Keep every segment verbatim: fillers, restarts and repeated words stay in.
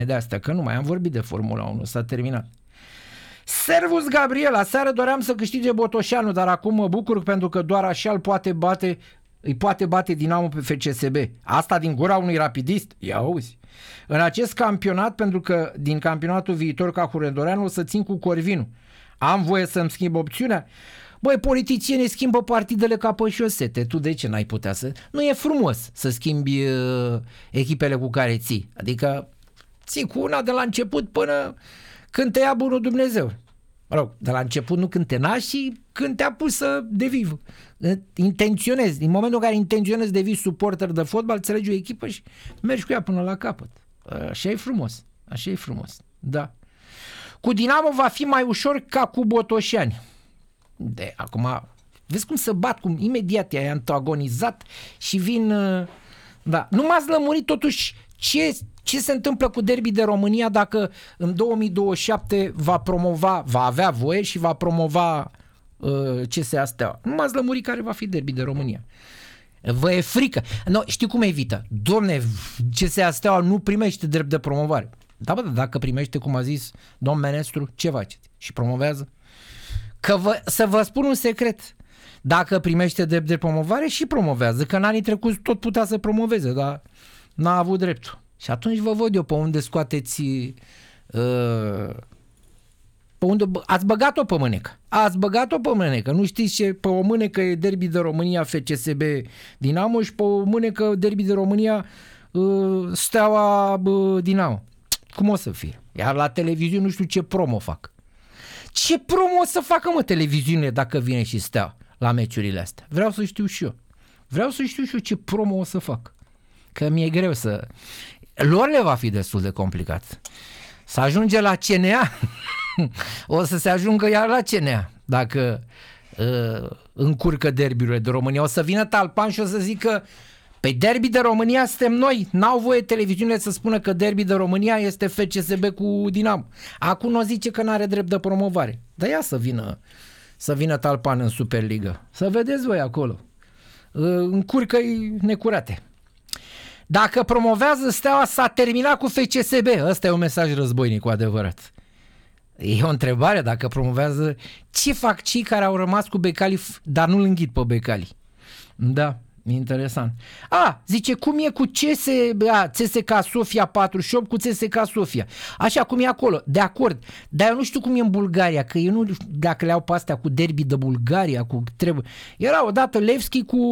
de astea, că nu mai am vorbit de Formula unu, s-a terminat. Servus Gabriel, aseară doream să câștige Botoșanu, dar acum mă bucur pentru că doar așa îl poate bate, îi poate bate Dinamo pe F C S B. Asta din gura unui rapidist? Ia auzi. În acest campionat, pentru că din campionatul viitor ca Hurendoreanu o să țin cu Corvinu. Am voie să-mi schimb opțiunea? Băi, politicienii schimbă partidele ca pe șosete. Tu de ce n-ai putea să... Nu e frumos să schimbi uh, echipele cu care ții. Adică ții cu una de la început până când te ia bunul Dumnezeu. Mă rog, de la început nu când te naști și când te-a pus să devii. Intenționezi. Din momentul în care intenționezi să devii suporter de fotbal, înțelegi o echipă și mergi cu ea până la capăt. Așa e frumos. Așa e frumos. Da. Cu Dinamo va fi mai ușor ca cu Botoșani. De acum, vezi cum se bat, cum imediat i-ai antagonizat și vin... Da. Nu m-ați lămurit totuși ce, ce se întâmplă cu derby de România dacă în două mii douăzeci și șapte va promova, va avea voie și va promova uh, C S A Steaua. Nu m-ați lămurit care va fi derby de România. Vă e frică. No, știi cum evită? Domne, C S A Steaua nu primește drept de promovare. Da, bă, dacă primește, cum a zis domn ministru, ce faceți? Și promovează? Că vă, să vă spun un secret. Dacă primește drept de promovare, și promovează. Că în anii trecuți tot putea să promoveze, dar n-a avut dreptul. Și atunci vă văd eu pe unde scoateți... Uh, pe unde ați băgat-o pe mânecă. Ați băgat-o pe mânecă. Nu știți ce? Pe o mânecă e derby de România F C S B Dinamo și pe o mânecă derby de România uh, Steaua uh, Dinamo. Cum o să fie? Iar la televiziune nu știu ce promo fac. Ce promo o să facă, mă, televiziune dacă vine și Steaua la meciurile astea? Vreau să știu și eu. Vreau să știu și eu ce promo o să fac. Că mi-e greu să... Lor le va fi destul de complicat. Să ajunge la C N A, o să se ajungă iar la C N A dacă uh, încurcă derbiurile de România. O să vină Talpan și o să zică: pe derby de România suntem noi. N-au voie televiziunile să spună că derby de România este F C S B cu Dinamo. Acum o zice că n-are drept de promovare. Dar ia să vină, să vină Talpan în Superliga. Să vedeți voi acolo. Încurcă-i necurate. Dacă promovează Steaua, s-a terminat cu F C S B. Ăsta e un mesaj războinic cu adevărat. E o întrebare, dacă promovează, ce fac cei care au rămas cu Becali, dar nu-l înghit pe Becali? Da. Interesant. A, zice, cum e cu C S, a, C S K Sofia patruzeci și opt cu C S K Sofia. Așa cum e acolo, de acord. Dar eu nu știu cum e în Bulgaria, că eu nu știu dacă le au pe astea cu derby de Bulgaria, cu trebuie. Era odată Levski cu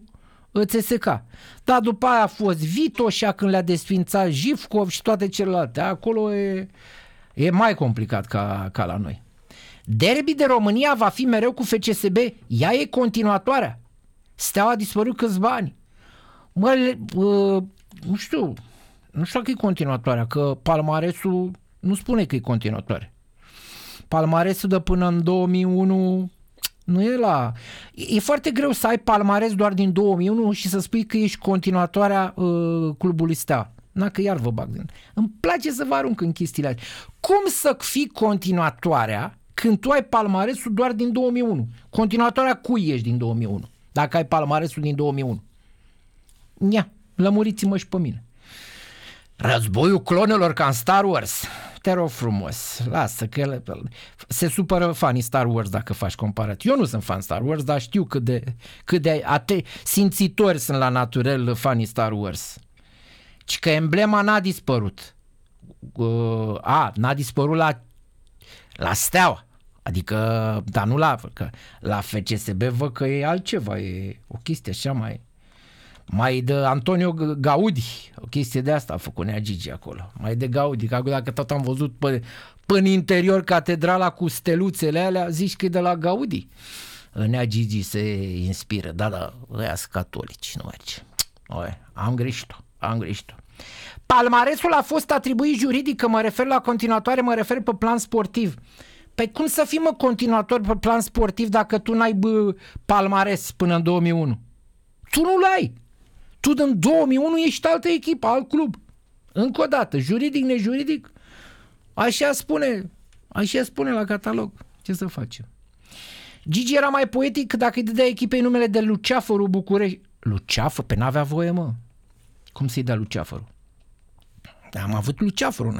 C S K. Dar după aia a fost Vitoșa când le-a desfințat Jivkov și toate celelalte. Acolo e, e mai complicat ca, ca la noi. Derby de România va fi mereu cu F C S B. Ea e continuatoarea. Steaua a dispărut câțiva ani. Mă, uh, nu știu, nu știu că e continuatoarea, că palmaresul nu spune că e continuatoare. Palmaresul de până în două mii unu nu e la... E foarte greu să ai palmares doar din două mii unu și să spui că ești continuatoarea uh, clubului Steaua. Na, că iar vă bag din... Îmi place să vă arunc în chestiile astea. Cum să fii continuatoarea când tu ai palmaresul doar din două mii unu? Continuatoarea cui ești din două mii unu? Dacă ai palmaresul din două mii unu. Ia, lămuriți-mă și pe mine. Războiul clonelor ca în Star Wars. Te rog frumos, lasă că se supără fanii Star Wars dacă faci comparat. Eu nu sunt fan Star Wars, dar știu cât de, cât de ate, simțitori sunt la naturel fanii Star Wars. Ci că emblema n-a dispărut. Uh, a, n-a dispărut la, la Steaua. Adică, dar nu la, că la F C S B văd că e altceva, e o chestie așa mai, mai de Antonio Gaudi, o chestie de asta a făcut Nea Gigi acolo, mai de Gaudi, că dacă tot am văzut pe, până interior catedrala cu steluțele alea, zici că e de la Gaudi. Nea Gigi se inspiră, da, da, ăia sunt catolici, nu merge. Oi, am greșit-o, am greșit-o. Palmaresul a fost atribuit juridic, că mă refer la continuatoare, mă refer pe plan sportiv. Păi cum să fii, mă, continuator pe plan sportiv dacă tu n-ai bă, palmares până în două mii unu? Tu nu l-ai. Tu în două mii unu ești altă echipă, alt club. Încă o dată, juridic, nejuridic, așa spune, așa spune la catalog. Ce să facem? Gigi era mai poetic dacă îi dădea echipei numele de Luceafărul București. Luceafăr? Pe n-avea voie, mă. Cum să-i dea Luceafărul? Am avut Luceafărul.